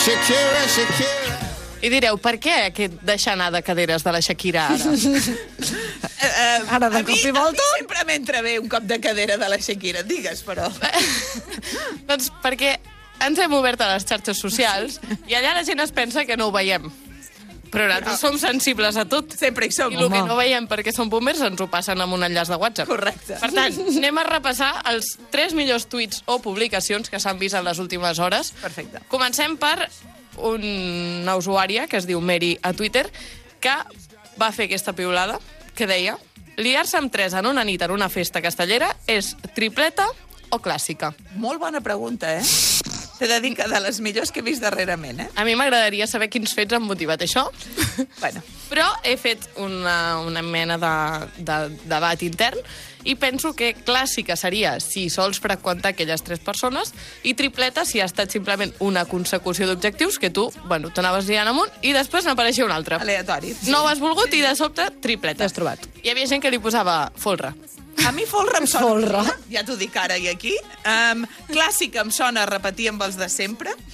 Shakira, Shakira. I direu, per què aquest deixar anar de caderes de la Shakira ara? Ara de cop i volta? A mi sempre m'entra bé un cop de cadera de la Shakira, digues, però. Doncs perquè ens hem obert a les xarxes socials i allà la gent es pensa que no ho veiem. Però nosaltres som sensibles a tot. Sempre hi som. I el que no veiem perquè som boomers ens ho passen amb un enllaç de WhatsApp. Correcte. Per tant, anem a repassar els 3 millors tuits o publicacions que s'han vist en les últimes hores. Perfecte. Comencem per una usuària que es diu Mary a Twitter, que va fer aquesta piulada, que deia: liar-se amb 3 en una nit en una festa castellera és tripleta o clàssica? Molt bona pregunta, T'he de dir que de les millors que he vist darrerament, A mi m'agradaria saber quins fets han motivat això. Bueno. Però he fet una mena de debat intern i penso que clàssica seria si sols freqüentar aquelles 3 persones i tripleta si ha estat simplement una consecució d'objectius que tu, t'anaves liant amunt i després n'apareixia un altre. Aleatori. No ho has volgut i de sobte tripleta. T'has trobat. Hi havia gent que li posava folre. A mi folre em sona. Folre. Ja t'ho dic ara i aquí. Clàssica em sona repetir amb els de sempre.